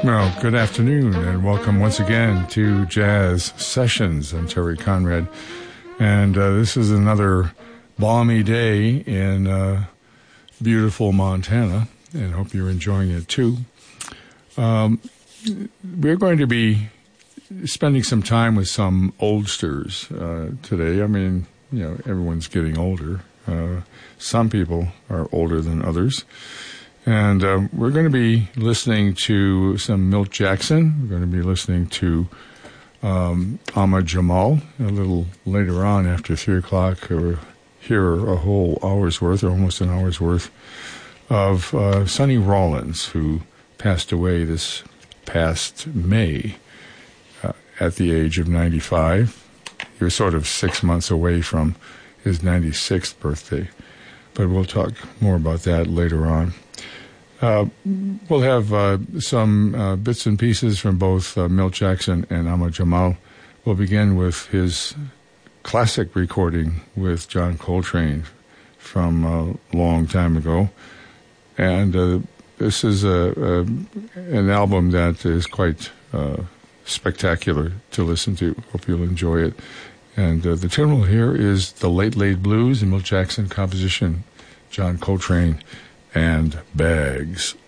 Well, good afternoon, and welcome once again to Jazz Sessions. I'm Terry Conrad, and this is another balmy day in beautiful Montana, and I hope you're enjoying it too. We're going to be spending some time with some oldsters today. I mean, you know, everyone's getting older. Some people are older than others. And we're going to be listening to some Milt Jackson. We're going to be listening to Ahmad Jamal a little later on after 3 o'clock. Or hear a whole hour's worth, or almost an hour's worth, of Sonny Rollins, who passed away this past May at the age of 95. He was sort of 6 months away from his 96th birthday. But we'll talk more about that later on. We'll have some bits and pieces from both Milt Jackson and Ahmad Jamal. We'll begin with his classic recording with John Coltrane from a long time ago. And this is an album that is quite spectacular to listen to. Hope you'll enjoy it. And the tune we'll hear is The Late Late Blues, a Milt Jackson composition, John Coltrane and Bags.